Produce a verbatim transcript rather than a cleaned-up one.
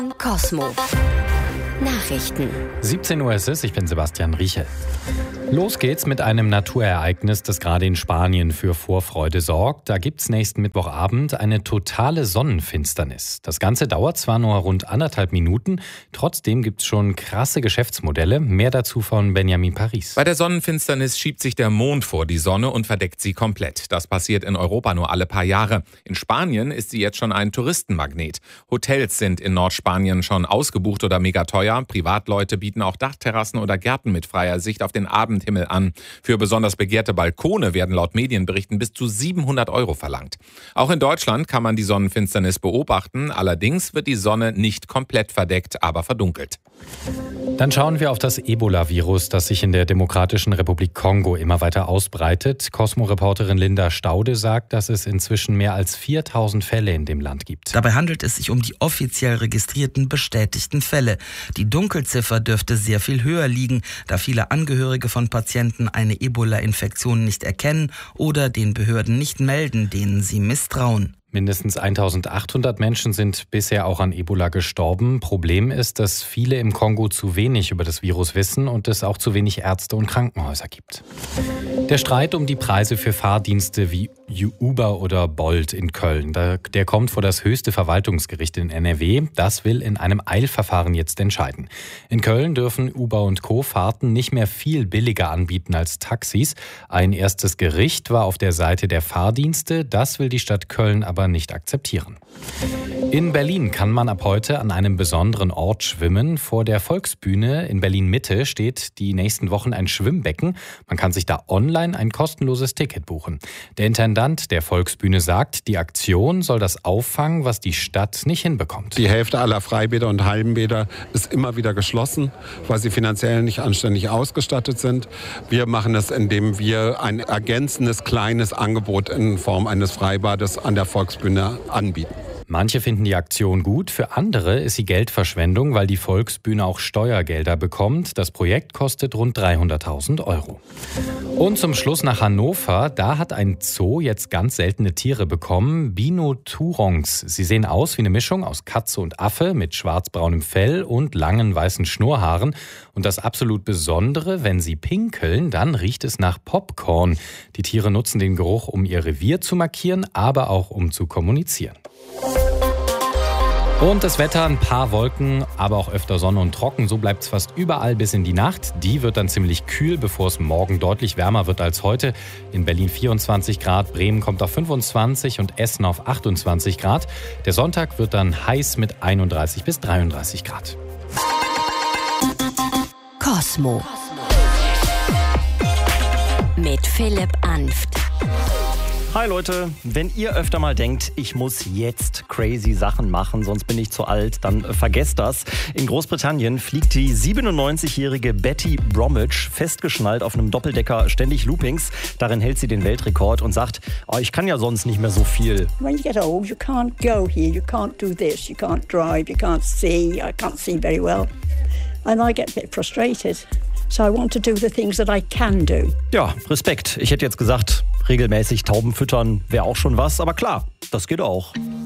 Cosmo. Nachrichten. siebzehn Uhr ist es, ich bin Sebastian Rieche. Los geht's mit einem Naturereignis, das gerade in Spanien für Vorfreude sorgt. Da gibt's nächsten Mittwochabend eine totale Sonnenfinsternis. Das Ganze dauert zwar nur rund anderthalb Minuten, trotzdem gibt's schon krasse Geschäftsmodelle. Mehr dazu von Benjamin Paris. Bei der Sonnenfinsternis schiebt sich der Mond vor die Sonne und verdeckt sie komplett. Das passiert in Europa nur alle paar Jahre. In Spanien ist sie jetzt schon ein Touristenmagnet. Hotels sind in Nordspanien schon ausgebucht oder mega teuer. Privatleute bieten auch Dachterrassen oder Gärten mit freier Sicht auf den Abendhimmel an. Für besonders begehrte Balkone werden laut Medienberichten bis zu siebenhundert Euro verlangt. Auch in Deutschland kann man die Sonnenfinsternis beobachten. Allerdings wird die Sonne nicht komplett verdeckt, aber verdunkelt. Dann schauen wir auf das Ebola-Virus, das sich in der Demokratischen Republik Kongo immer weiter ausbreitet. Cosmo-Reporterin Linda Staude sagt, dass es inzwischen mehr als viertausend Fälle in dem Land gibt. Dabei handelt es sich um die offiziell registrierten bestätigten Fälle. Die Dunkelziffer dürfte sehr viel höher liegen, da viele Angehörige von Patienten eine Ebola-Infektion nicht erkennen oder den Behörden nicht melden, denen sie misstrauen. Mindestens eintausendachthundert Menschen sind bisher auch an Ebola gestorben. Problem ist, dass viele im Kongo zu wenig über das Virus wissen und es auch zu wenig Ärzte und Krankenhäuser gibt. Der Streit um die Preise für Fahrdienste wie Uber oder Bolt in Köln, der kommt vor das höchste Verwaltungsgericht in N R W. Das will in einem Eilverfahren jetzt entscheiden. In Köln dürfen Uber und Co. Fahrten nicht mehr viel billiger anbieten als Taxis. Ein erstes Gericht war auf der Seite der Fahrdienste. Das will die Stadt Köln aber nicht akzeptieren. In Berlin kann man ab heute an einem besonderen Ort schwimmen. Vor der Volksbühne in Berlin-Mitte steht die nächsten Wochen ein Schwimmbecken. Man kann sich da online ein kostenloses Ticket buchen. Der Intendant der Volksbühne sagt, die Aktion soll das auffangen, was die Stadt nicht hinbekommt. Die Hälfte aller Freibäder und Hallenbäder ist immer wieder geschlossen, weil sie finanziell nicht anständig ausgestattet sind. Wir machen das, indem wir ein ergänzendes kleines Angebot in Form eines Freibades an der Volksbühne anbieten. Manche finden die Aktion gut, für andere ist sie Geldverschwendung, weil die Volksbühne auch Steuergelder bekommt. Das Projekt kostet rund dreihunderttausend Euro. Und zum Schluss nach Hannover, da hat ein Zoo jetzt ganz seltene Tiere bekommen, Binothurongs. Sie sehen aus wie eine Mischung aus Katze und Affe mit schwarzbraunem Fell und langen weißen Schnurrhaaren. Und das absolut Besondere, wenn sie pinkeln, dann riecht es nach Popcorn. Die Tiere nutzen den Geruch, um ihr Revier zu markieren, aber auch um zu kommunizieren. Und das Wetter, ein paar Wolken, aber auch öfter Sonne und trocken. So bleibt es fast überall bis in die Nacht. Die wird dann ziemlich kühl, bevor es morgen deutlich wärmer wird als heute. In Berlin vierundzwanzig Grad, Bremen kommt auf fünfundzwanzig und Essen auf achtundzwanzig Grad. Der Sonntag wird dann heiß mit einunddreißig bis dreiunddreißig Grad. Cosmo. Mit Philipp Anft. Hi Leute, wenn ihr öfter mal denkt, ich muss jetzt crazy Sachen machen, sonst bin ich zu alt, dann vergesst das. In Großbritannien fliegt die siebenundneunzigjährige Betty Bromwich festgeschnallt auf einem Doppeldecker ständig Loopings. Darin hält sie den Weltrekord und sagt, oh, ich kann ja sonst nicht mehr so viel. When you get old, you can't go here, you can't do this, you can't drive, you can't see, I can't see very well. And I get a bit frustrated. So I want to do the things that I can do. Ja, Respekt. Ich hätte jetzt gesagt, regelmäßig Tauben füttern wäre auch schon was, aber klar, das geht auch.